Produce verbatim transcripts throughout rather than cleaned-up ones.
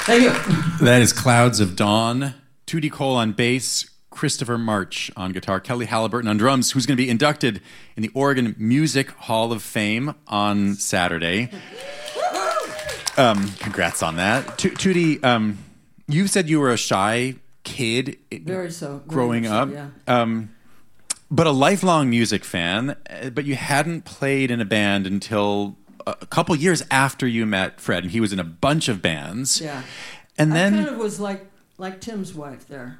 Thank you. That is Clouds of Dawn. Tootie Cole on bass, Christopher March on guitar, Kelly Halliburton on drums, who's going to be inducted in the Oregon Music Hall of Fame on Saturday. Um, congrats on that. To- Tootie, um, you said you were a shy kid Very so. growing Very up, so, yeah. um, but a lifelong music fan, uh, but you hadn't played in a band until a couple years after you met Fred, and he was in a bunch of bands. Yeah. And then I kind of was like like Tim's wife there.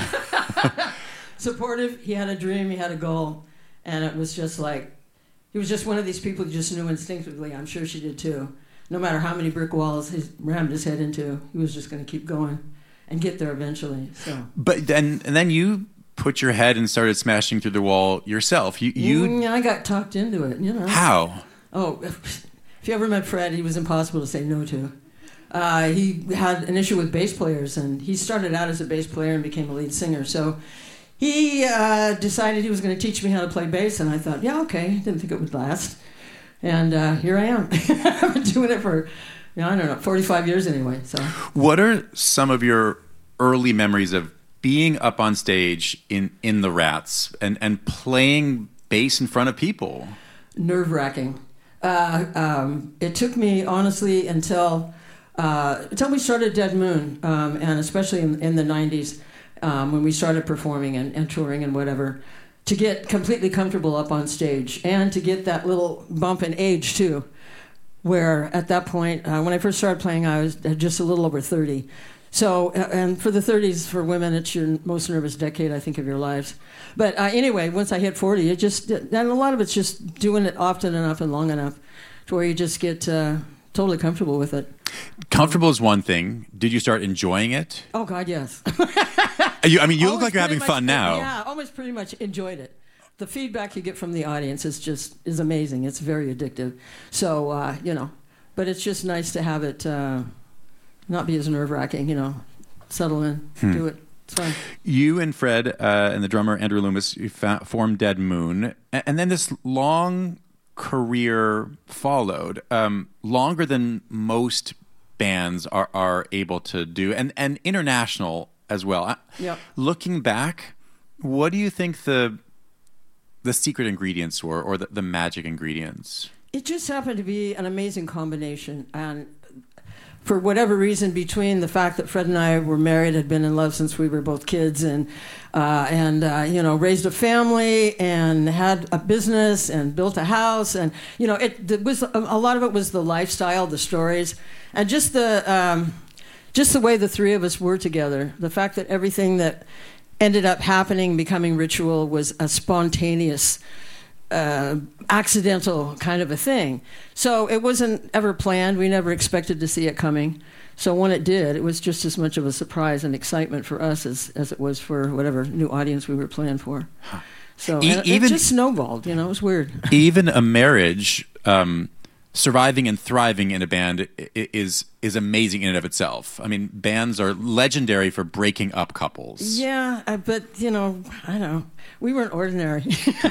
Supportive, he had a dream, he had a goal, and it was just like, he was just one of these people who just knew instinctively. I'm sure she did too. No matter how many brick walls he rammed his head into, he was just going to keep going and get there eventually. So. But then, and then you put your head and started smashing through the wall yourself. You, you. Mm, I got talked into it, you know. How? Oh, if you ever met Fred, he was impossible to say no to. Uh, he had an issue with bass players, and he started out as a bass player and became a lead singer. So he uh, decided he was going to teach me how to play bass, and I thought, yeah, okay. Didn't think it would last. And uh, here I am. I've been doing it for, you know, I don't know, forty-five years anyway. So, what are some of your early memories of being up on stage in, in the Rats and, and playing bass in front of people? Nerve-wracking. Uh, um, it took me, honestly, until uh, until we started Dead Moon, um, and especially in, in the nineties, um, when we started performing and, and touring and whatever, to get completely comfortable up on stage and to get that little bump in age, too, where at that point, uh, when I first started playing, I was just a little over thirty. So, and for the thirties, for women, it's your most nervous decade, I think, of your lives. But uh, anyway, once I hit forty, it just, and a lot of it's just doing it often enough and long enough to where you just get uh, totally comfortable with it. Comfortable is one thing. Did you start enjoying it? Oh, God, yes. you, I mean, you almost look like you're having much, fun now. Yeah, almost pretty much enjoyed it. The feedback you get from the audience is just, is amazing. It's very addictive. So, uh, you know, but it's just nice to have it uh, not be as nerve-wracking, you know, settle in, hmm. do it. It's fun. You and Fred uh, and the drummer Andrew Loomis, you fa- formed Dead Moon, and, and then this long career followed, um, longer than most bands are, are able to do, and, and international as well. Yep. Looking back, what do you think the the secret ingredients were, or the, the magic ingredients? It just happened to be an amazing combination, and for whatever reason, between the fact that Fred and I were married, had been in love since we were both kids, and uh, and uh, you know, raised a family and had a business and built a house, and you know, it, it was a lot of it was the lifestyle, the stories, and just the um, just the way the three of us were together. The fact that everything that ended up happening, becoming ritual, was a spontaneous, uh, accidental kind of a thing. So it wasn't ever planned. We never expected to see it coming. So when it did, it was just as much of a surprise and excitement for us as, as it was for whatever new audience we were playing for. So e- even, it just snowballed, you know, it was weird. Even a marriage, um, surviving and thriving in a band is is amazing in and of itself. I mean, bands are legendary for breaking up couples. Yeah, but, you know, I don't know. We weren't ordinary.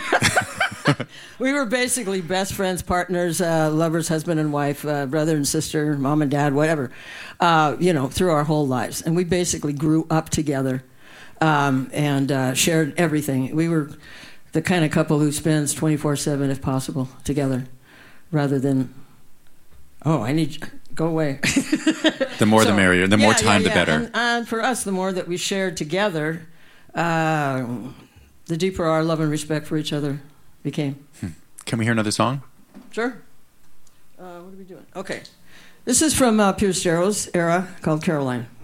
We were basically best friends, partners, uh, lovers, husband and wife, uh, brother and sister, mom and dad, whatever, uh, you know, through our whole lives. And we basically grew up together um, and uh, shared everything. We were the kind of couple who spends twenty-four seven, if possible, together, rather than, oh, I need, go away. The more so, the merrier. The yeah, more time, yeah, yeah. the better. And, and for us, the more that we shared together, uh, the deeper our love and respect for each other became. Hmm. Can we hear another song? Sure. Uh, what are we doing? Okay. This is from uh, Pierce Jarrow's era, called Caroline.